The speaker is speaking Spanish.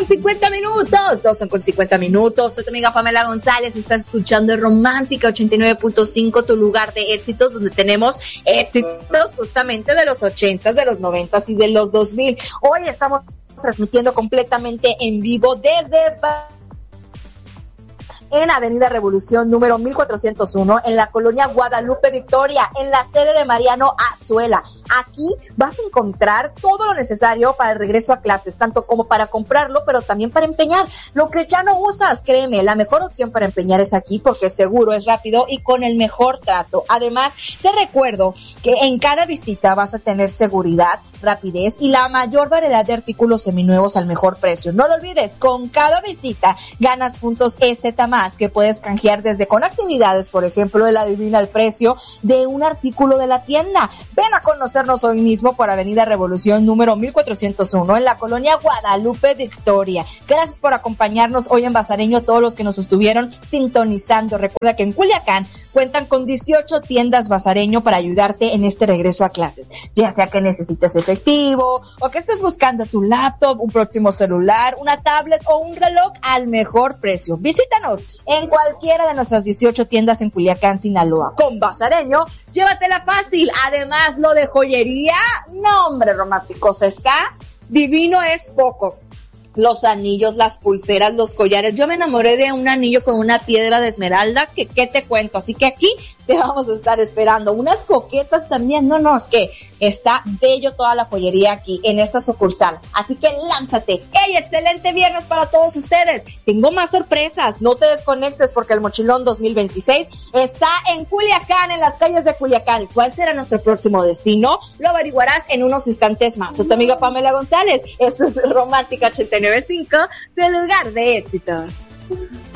50 minutos. 12:50. Soy tu amiga Pamela González. Estás escuchando Romántica 89.5, tu lugar de éxitos, donde tenemos éxitos justamente de los 80s, de los 90s y de los 2000. Hoy estamos transmitiendo completamente en vivo desde en Avenida Revolución número 1401, en la colonia Guadalupe Victoria, en la sede de Mariano Azuela. Aquí vas a encontrar todo lo necesario para el regreso a clases, tanto como para comprarlo, pero también para empeñar. Lo que ya no usas, créeme, la mejor opción para empeñar es aquí, porque es seguro, es rápido y con el mejor trato. Además, te recuerdo que en cada visita vas a tener seguridad, rapidez y la mayor variedad de artículos seminuevos al mejor precio. No lo olvides, con cada visita ganas puntos EZ+, que puedes canjear desde con actividades, por ejemplo, el adivina el precio de un artículo de la tienda. Ven a conocernos hoy mismo por Avenida Revolución número 1401 en la colonia Guadalupe Victoria. Gracias por acompañarnos hoy en Bazareño, todos los que nos estuvieron sintonizando. Recuerda que en Culiacán cuentan con 18 tiendas Bazareño para ayudarte en este regreso a clases, ya sea que necesites efectivo o que estés buscando tu laptop, un próximo celular, una tablet o un reloj al mejor precio. Visítanos en cualquiera de nuestras 18 tiendas en Culiacán, Sinaloa. Con Bazareño, llévatela fácil. Además, lo de joyería, no hombre, románticos, está divino, es poco. Los anillos, las pulseras, los collares. Yo me enamoré de un anillo con una piedra de esmeralda, que qué te cuento. Así que aquí te vamos a estar esperando. Unas coquetas también. No, es que está bello toda la joyería aquí en esta sucursal. Así que lánzate. ¡Hey! Excelente viernes para todos ustedes. Tengo más sorpresas. No te desconectes porque el Mochilón 2026 está en Culiacán, en las calles de Culiacán. ¿Cuál será nuestro próximo destino? Lo averiguarás en unos instantes más. Soy tu amiga Pamela González. Esto es Romántica 89.5, tu lugar de éxitos.